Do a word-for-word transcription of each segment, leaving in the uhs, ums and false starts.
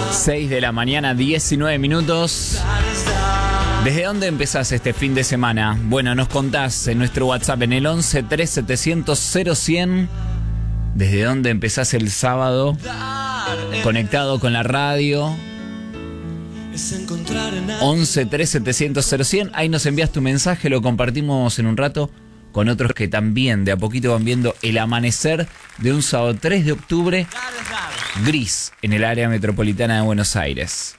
seis de la mañana, diecinueve minutos. ¿Desde dónde empezás este fin de semana? Bueno, nos contás en nuestro WhatsApp en el once tres setecientos cero cien. ¿Desde dónde empezás el sábado? Conectado con la radio. once tres setecientos cero cien. Ahí nos envías tu mensaje, lo compartimos en un rato con otros que también de a poquito van viendo el amanecer de un sábado tres de octubre gris en el área metropolitana de Buenos Aires.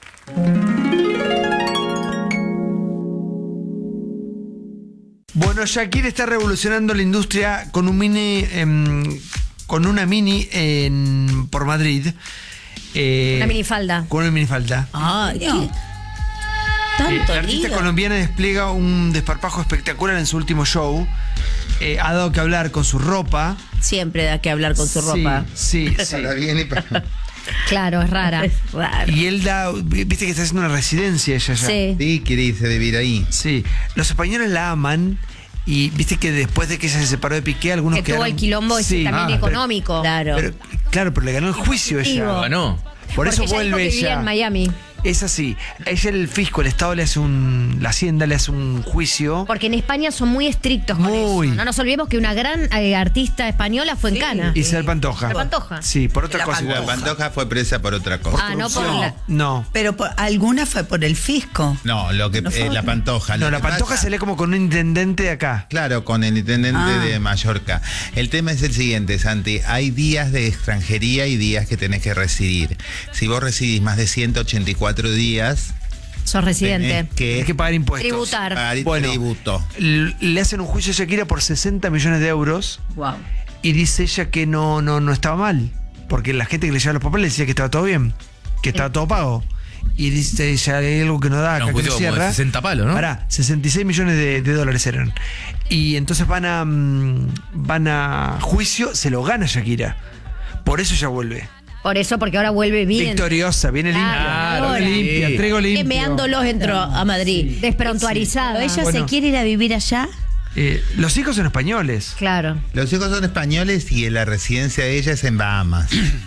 Bueno, Shakira está revolucionando la industria con un mini, eh, con una mini en, por Madrid. Eh, una minifalda. Con una minifalda. Ah, ¿qué? Eh, Tanto la artista lío. colombiana despliega un desparpajo espectacular en su último show. Eh, ha dado que hablar con su ropa. Siempre da que hablar con su ropa. Sí, sí. Para bien y para... Claro, es rara. Es raro. Y él da, viste que está haciendo una residencia ella ya. Sí. Sí, quiere irse a vivir ahí. Sí. Los españoles la aman. Y viste que después de que ella se separó de Piqué, algunos Que tuvo quedaron... el quilombo ese Sí. también Ah, económico. Claro. Pero, claro, pero le ganó el juicio ella. Digo. Ganó. Por eso Porque ella dijo vuelve que vivía ella. en Miami. Es así. Ella, el fisco, el Estado le hace un... La Hacienda le hace un juicio. Porque en España son muy estrictos con Muy. eso. No nos olvidemos que una gran eh, artista española fue en Cana. Isabel Pantoja. La Pantoja. Sí, por otra La cosa. La Pantoja fue presa por otra cosa. Ah, no por la... No. Pero por, alguna fue por el fisco. No, lo que No fue eh, la otra. Pantoja. No, lo la que Pantoja pasa- se lee como con un intendente de acá. Claro, con el intendente Ah. de Mallorca. El tema es el siguiente, Santi. Hay días de extranjería y días que tenés que residir. Si vos residís más de ciento ochenta y cuatro días, Sos residente. tenés que, Hay que pagar impuestos. Tributar. pagar Bueno. tributo. L- Le hacen un juicio a Shakira por sesenta millones de euros. Wow. Y dice ella que no, no, no estaba mal. Porque la gente que le llevaba los papeles decía que estaba todo bien. Que estaba todo pago. Y dice ella, hay algo que no da acá, No, que juicio no como de cierra. sesenta palos, ¿no? Pará, sesenta y seis millones de, de dólares eran. Y entonces van a mm, van a juicio, se lo gana Shakira. Por eso ella vuelve. Por eso, porque ahora vuelve bien. Victoriosa, viene limpia. Claro, Vuelve sí. limpia, traigo limpio. Meándolos entró a Madrid. Desprontuarizada. Pero ella Bueno. se quiere ir a vivir allá. Eh, los hijos son españoles. Claro. Los hijos son españoles y la residencia de ella es en Bahamas.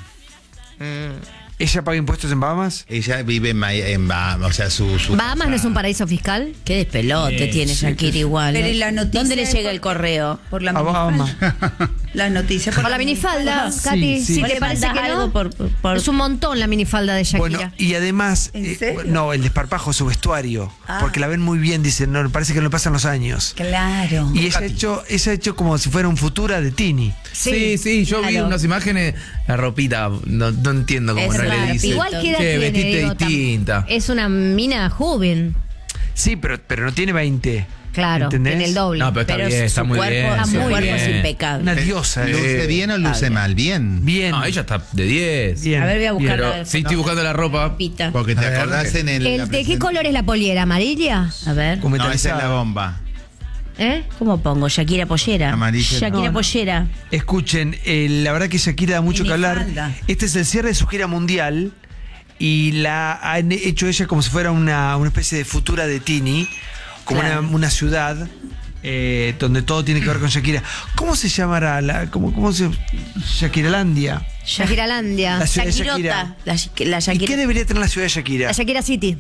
¿Ella paga impuestos en Bahamas? Ella vive en, Maya- en Bahamas, o sea, su... su ¿Bahamas no es un paraíso fiscal? Qué despelote Eh, tiene sí, Shakira igual. Pero ¿eh? ¿y la noticia ¿Dónde le es llega por- el correo? Por la A Bahamas. minifalda. La noticia Por la minifalda, Sí, Katy. sí. Si ¿Vos te le parece mandás que no, algo por- por- es un montón la minifalda de Shakira. Bueno, y además, ¿En eh, serio? no, el desparpajo, su vestuario, Ah. porque la ven muy bien, dicen, no, parece que no le pasan los años. Claro. Y ella ha hecho, ella ha hecho como si fuera un Futura de Tini. Sí, sí, yo vi claro. unas imágenes, la ropita, no, no entiendo cómo Es no raro, le dice. Igual que edad Che, tiene, vestite digo, tam- distinta. Es una mina joven. Sí, pero, pero no tiene veinte. Claro, ¿Entendés? tiene el doble. No, pero está Pero bien, su está muy cuerpo, bien. su muy cuerpo bien. es impecable. Una diosa. ¿Luce eh. bien o luce mal? Bien. Bien. No, ella está de diez. Bien. A ver, voy a buscar bien. la Sí, estoy buscando la ropa. Pita. Porque te A ver, acordás en el... El- la ¿De qué present- color es la polera? ¿Amarilla? A ver. Como No, esa es la metalizada. bomba. ¿Eh? ¿Cómo pongo? Shakira Pollera. Amarilla. Shakira No, no. Pollera. Escuchen, eh, la verdad que Shakira da mucho que hablar. Minifalda. Este es el cierre de su gira mundial y la han hecho ella como si fuera una, una especie de Futura de Tini, como Claro. una, una ciudad eh, donde todo tiene que ver con Shakira. ¿Cómo se llamará? La, cómo, ¿Cómo se Shakiralandia. Shakiralandia. La ciudad de Shakirota. Shakira. La, la ¿Y Shakira. qué debería tener la ciudad de Shakira? La Shakira City.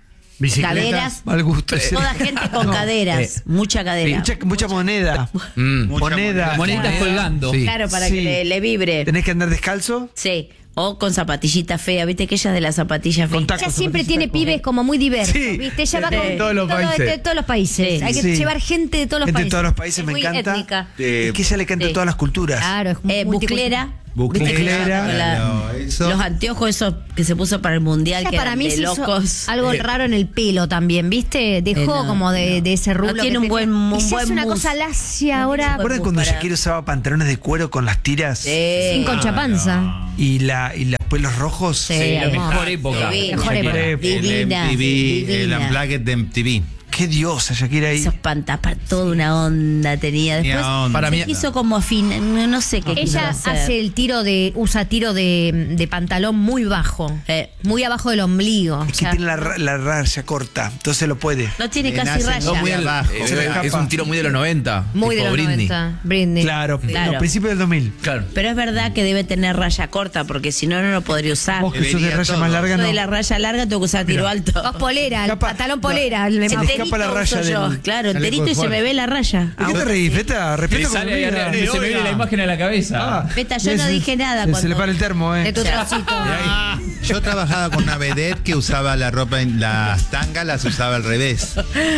Caderas. Mal gusto. sí. Toda gente con No. caderas. Mucha cadera. Mucha, mucha moneda. Mm. Mucha moneda. Moneditas colgando. Sí. Claro, para Sí. que le, le vibre. ¿Tenés que andar descalzo? Sí. O con zapatillita fea. ¿Viste que ella es de las zapatillas Con feas? tacos. Ella siempre zapatillas, tiene tacos. pibes como muy diversos, Sí. ¿viste? Ella va De con todos los todo- países. de todos los países. Sí. Hay que Sí. llevar gente de todos los Gente países. de todos los países, Es me muy encanta. étnica. Es que ella le canta Sí. todas las culturas. Claro, es Eh, multicultural. buclera. Buclera. ¿Viste que ella con la- Claro, eso. Los anteojos esos que se puso para el mundial, Ella que para eran mí de se hizo locos. algo raro en el pelo también, ¿viste? Dejó Eh, no, como de, no. de ese rulo. No tiene que un tenía. buen- un Y se buen hace una mus. cosa lacia ahora buen ¿Recuerdan mus cuando para- Shakira usaba pantalones de cuero con las tiras? Sí. sin conchapanza. Y, la, y los pelos rojos. Sí, La amor. mejor época. Divina. Mejor Shakira. época. El Divina, M T V, el divina. Unplugged de M T V. Qué Qué diosa Shakira ahí. Esos pantapar, toda una onda tenía. Después Tenía onda. Para se mí- quiso como afin, no, no sé qué quiso Ella hacer. hace el tiro de, usa tiro de, de pantalón muy bajo, Eh. muy abajo del ombligo. Es O que sea, tiene la, ra- la raya corta, entonces lo puede. No tiene Le casi nace raya. todo Muy de del- abajo. eh, Se le es escapa. un tiro muy de los noventa. muy de tipo los Britney. noventa. Britney. Claro, Claro. los principios del dos mil. Claro. Pero es verdad que debe tener raya corta, porque si no, no lo podría usar. Vos que sos de Debería raya todo. más larga, Yo no. de la raya larga tengo que usar tiro alto. Vos polera, el Escapa- pantalón no, polera. el- se le Enterito escapa la raya uso yo, del- claro, del enterito y se me ve la raya. ¿Por qué te reís, Feta? Le Respeto con sale mi ahí vida. arriba, se me viene la imagen a la cabeza. Ah, Feta, yo no se- dije nada Se, se cuando- le para el termo, eh. de tu trocito. Yo trabajaba con una vedette que usaba la ropa, en las tangas las usaba al revés.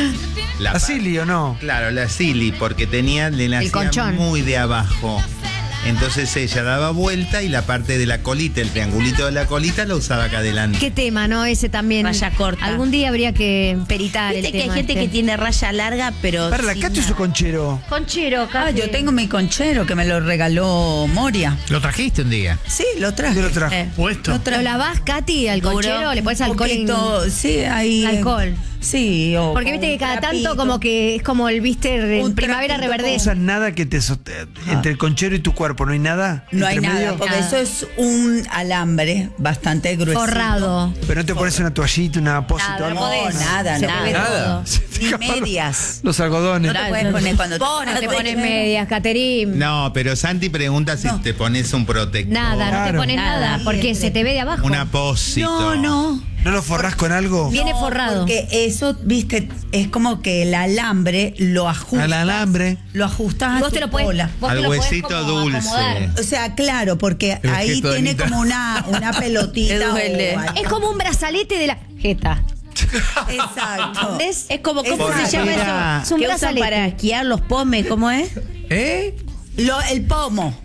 La ¿La Silly o no? Claro, la Silly, porque tenía, le nacía conchón. muy de abajo. Entonces ella daba vuelta y la parte de la colita, el triangulito de la colita, lo usaba acá adelante. Qué tema, ¿no? Ese también. Raya corta. Algún día habría que peritar Viste el que hay tema gente este. que tiene raya larga, pero. Para la sin Cacho y su nada. conchero. Conchero, Ah, Cate. yo tengo mi conchero que me lo regaló Moria. ¿Lo trajiste un día? Sí, lo traje. ¿Dónde lo trajo? Eh, Puesto. Lo ¿Lo traje. lavás, Katy, al Duro. conchero? ¿Le pones Un alcohol en...? poquito, sí, ahí. Alcohol. Sí, o Porque con viste que un cada trapito. tanto como que es como el, viste, en Un primavera trapito No reverdece. usas nada que te soste- entre el conchero y tu cuerpo, ¿no hay nada? No hay entre nada, medio? porque Nada. eso es un alambre bastante grueso. Forrado. Pero no te pones una toallita, una apósito, Nada, algo. no podés. nada, Se nada. te ve Nada. todo. Ni medias. Los algodones. No te puedes poner cuando Vos no te vas pones al medias, Caterín. No, pero Santi pregunta si No. te pones un protector. Nada, no te Claro. pones nada, Nada. porque se te ve de abajo. Un apósito. No, no. ¿No lo forrás con algo? Viene No, forrado. Porque eso, viste, es como que el alambre lo ajustas. Al alambre. Lo ajustas a Vos tu te lo puedes, cola. vos te Al lo podés huesito como dulce. acomodar. O sea, claro, porque El ahí gesto de tiene Anita. como una, una pelotita. Te duele. o algo. Es como un brazalete de la jeta. Exacto. ¿Entendés? Es como, ¿cómo Exacto. se llama Mira. eso? Es un Que usan brazalete. para esquiar los pomes, ¿cómo es? ¿Eh? Lo, el pomo.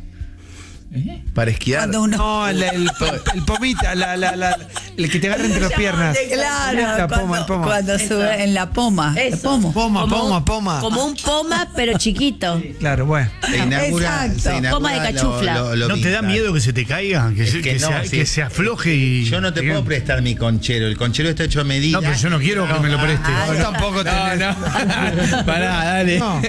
Para esquiar. Cuando uno. No, el, el, el pomita, la, la, la, el que te agarra entre las piernas. Claro, La cuando, poma, el poma. cuando sube en la poma. El Eso. pomo. Poma, Como poma, un- poma. Como un poma, pero chiquito. Claro, bueno. Se inaugura, Exacto. se inaugura Toma de lo- cachufla. lo- lo ¿No te da vintage. miedo que se te caiga? Que, Es se, que que no, se, sí. que se afloje y. Yo no te puedo prestar mi conchero. El conchero está hecho a medida. No, pero yo no quiero que me lo preste. Yo tampoco No, tenés. no. Pará, dale. No.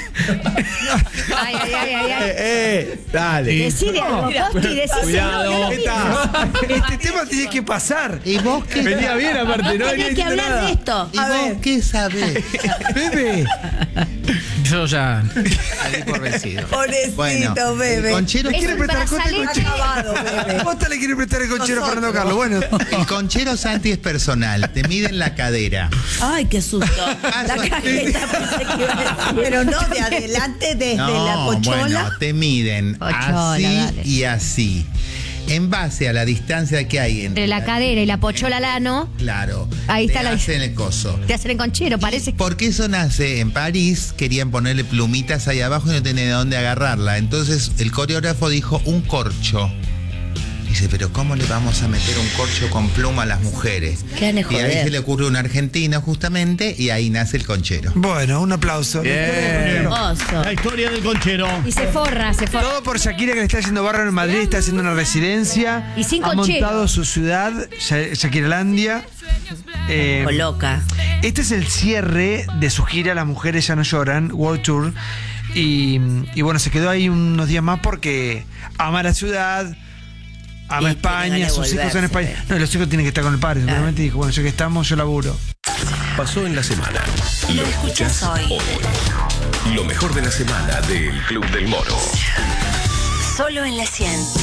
Ay, ay, ay, ay, ay. Eh, eh, dale. Decide algo, Costi, decide. Cuidado. No, no lo mires. Este tema tiene que pasar. ¿Y vos qué, Venía bien aparte, ¿no? Tenés que hablar de esto. ¿Y vos qué sabés? Bebe. Yo ya. Salí por vencido. Pobrecito, Bueno, bebé. el conchero, ¿Le Es quiere un prestar el conchero? brazalete. Acabado, bebé. Costa le quiere prestar el conchero a Fernando Carlos. Bueno, el conchero Santi es personal. Te mide en la cadera. Ay, qué susto. La cajeta pensé que iba a decir. Pero no, de adelante, desde No, la pochola. bueno, te miden Pochola, así dale. y así. En base a la distancia que hay Entre la cadera y la pochola al ano, Claro. Ahí te está la- hacen el coso. te hacen el conchero, parece. Porque eso nace en París, querían ponerle plumitas ahí abajo y no tenía de dónde agarrarla. Entonces el coreógrafo dijo un corcho. Dice, pero ¿cómo le vamos a meter un corcho con pluma a las mujeres? Qué han de Y ahí joder. se le ocurre un argentino justamente y ahí nace el conchero. bueno, un aplauso. Bien. Hermoso. La historia del conchero. Y se forra, se forra. Todo por Shakira, que le está haciendo barro en Madrid, está haciendo una residencia. Y sin ha conchero. montado su ciudad, Sha- Shakiralandia. Eh, O loca. Este es el cierre de su gira Las Mujeres Ya No Lloran, World Tour. Y, y bueno, se quedó ahí unos días más porque ama la ciudad, ama Y España, tiene ganas de sus hijos son volverse. España. No, los hijos tienen que estar con el padre, seguramente dijo, bueno, ya que estamos, yo laburo. Pasó en la semana. Lo escuchás hoy. Lo mejor de la semana del Club del Moro. Solo en la cien.